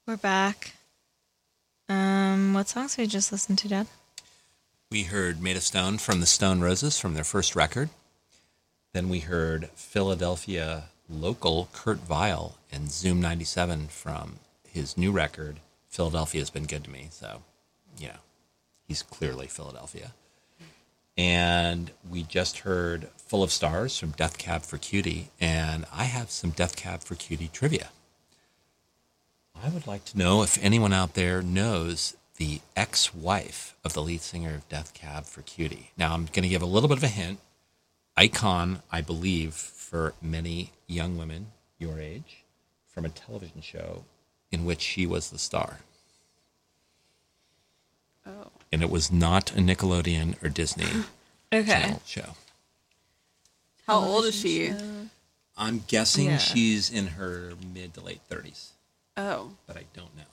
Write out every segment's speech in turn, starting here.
We're back. What songs did we just listen to, Dad? We heard Made of Stone from the Stone Roses from their first record. Then we heard Philadelphia local Kurt Vile and Zoom 97 from his new record, Philadelphia's Been Good to Me. So, he's clearly Philadelphia. And we just heard Full of Stars from Death Cab for Cutie. And I have some Death Cab for Cutie trivia. I would like to know if anyone out there knows the ex-wife of the lead singer of Death Cab for Cutie. Now, I'm going to give a little bit of a hint. Icon, I believe, for many young women your age, from a television show in which she was the star. Oh. And it was not a Nickelodeon or Disney Channel show. How old is she? I'm guessing she's in her mid to late 30s. Oh. But I don't know.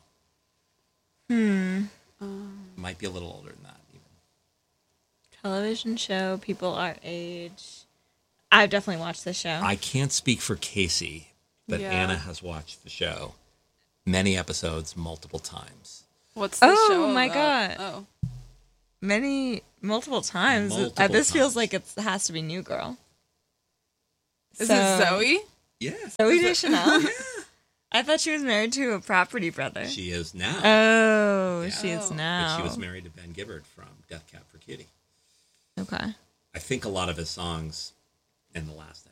Hmm. Might be a little older than that, even. Television show, people our age. I've definitely watched this show. I can't speak for Casey, but Yeah. Anna has watched the show. Many episodes, multiple times. What's the show Oh, my about? God. Multiple times. Multiple This feels times. like it has to be New Girl. Is it Zoe? Yeah. Zoe Deschanel? I thought she was married to a property brother. She is now. Oh, she is Oh. now. But she was married to Ben Gibbard from Death Cab for Cutie. Okay. I think a lot of his songs in the last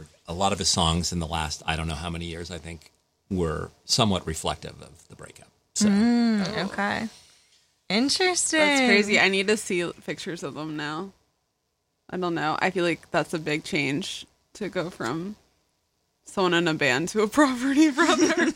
I don't know how many years, I think, were somewhat reflective of the breakup. So Okay. Interesting. That's crazy. I need to see pictures of them now. I don't know. I feel like that's a big change to go from someone in a band to a property brother.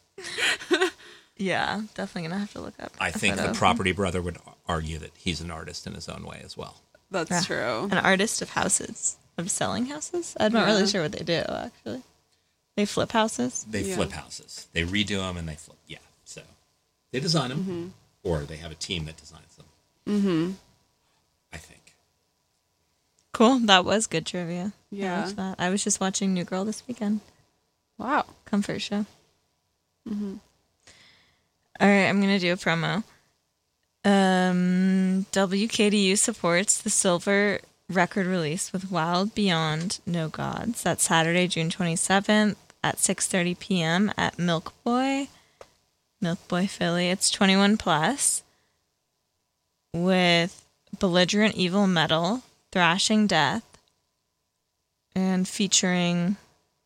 Yeah, definitely gonna have to look up. I think the property brother would argue that he's an artist in his own way as well. That's true. An artist of houses, of selling houses. I'm not really sure what they do, actually. They flip houses. They flip houses. They redo them and they flip. Yeah. So they design them or they have a team that designs them. Mm-hmm. I think. Cool. That was good trivia. Yeah. I watched that. I was just watching New Girl this weekend. Wow. Comfort show. All right, I'm going to do a promo. WKDU supports the Silver record release with Wild Beyond No Gods. That's Saturday, June 27th at 6:30 p.m. at Milk Boy Philly. It's 21 plus with Belligerent Evil Metal, Thrashing Death, and featuring...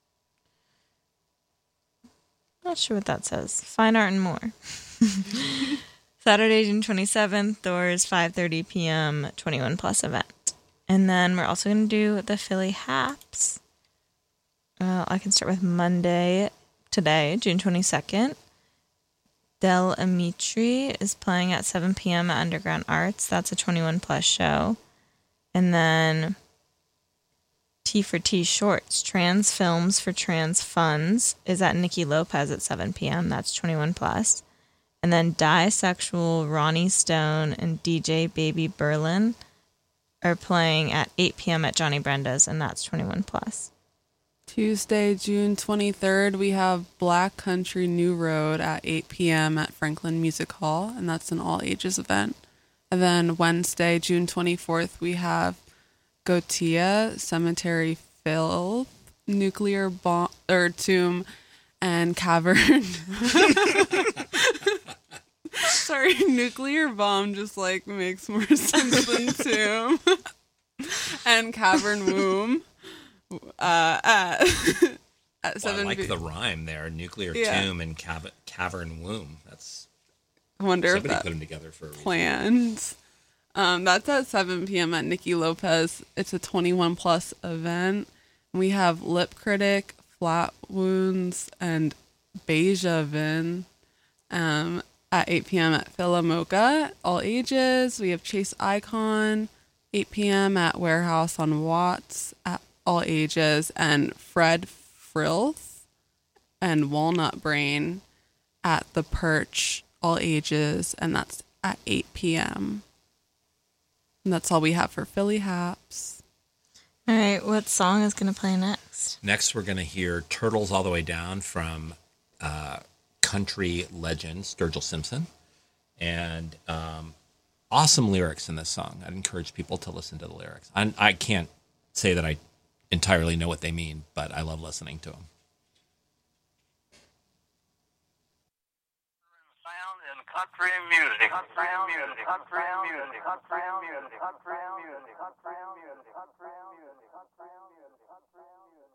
Not sure what that says. Fine art and more. Saturday, June 27th, doors 5:30 p.m. 21 plus event. And then we're also going to do the Philly Haps. I can start with Monday, today, June 22nd. Del Amitri is playing at 7 p.m. at Underground Arts. That's a 21 plus show. And then T for T Shorts, Trans Films for Trans Funds, is at Nikki Lopez at 7 p.m. That's 21 plus. And then Disexual, Ronnie Stone, and DJ Baby Berlin are playing at 8 p.m. at Johnny Brenda's, and that's 21 plus. Tuesday, June 23rd, we have Black Country New Road at 8 p.m. at Franklin Music Hall, and that's an all-ages event. And then Wednesday, June 24th, we have Gotia, Cemetery Filth, Nuclear Bomb, or Tomb, and Cavern. Sorry, Nuclear Bomb just like makes more sense than Tomb. And Cavern Womb. At 7 I like the rhyme there. Nuclear Tomb and Cavern Womb. That's I wonder if somebody that put them together for a reason. plans. That's at 7 p.m. at Nikki Lopez. It's a 21 plus event. We have Lip Critic, Flat Wounds, and Beja Vin at 8 p.m. at Philomoka, all ages. We have Chase Icon, 8 p.m. at Warehouse on Watts at all ages, and Fred Frilth and Walnut Brain at The Perch, all ages, and that's at 8 p.m. And that's all we have for Philly Haps. All right, what song is going to play next? Next, we're going to hear Turtles All the Way Down from country legend, Sturgill Simpson. And awesome lyrics in this song. I'd encourage people to listen to the lyrics. I can't say that I entirely know what they mean, but I love listening to them. Sound in country music. Country music. Country music. Country music. Country music. Country music. Country music. Country music. Country music.